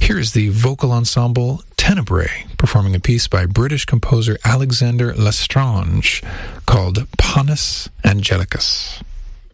Here is the vocal ensemble Tenebrae performing a piece by British composer Alexander Lestrange called Panis Angelicus.